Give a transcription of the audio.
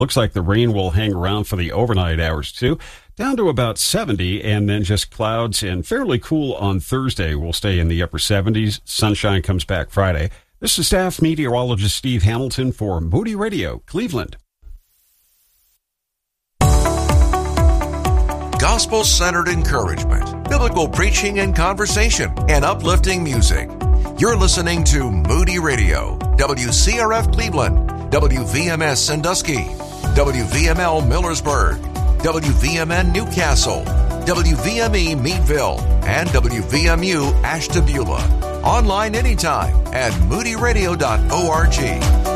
Looks like the rain will hang around for the overnight hours, too. Down to about 70, and then just clouds and fairly cool on Thursday. We'll stay in the upper 70s. Sunshine comes back Friday. This is staff meteorologist Steve Hamilton for Moody Radio, Cleveland. Gospel-centered encouragement, biblical preaching and conversation, and uplifting music. You're listening to Moody Radio, WCRF Cleveland, WVMS Sandusky, WVML Millersburg, WVMN Newcastle, WVME Meadville, and WVMU Ashtabula. Online anytime at moodyradio.org.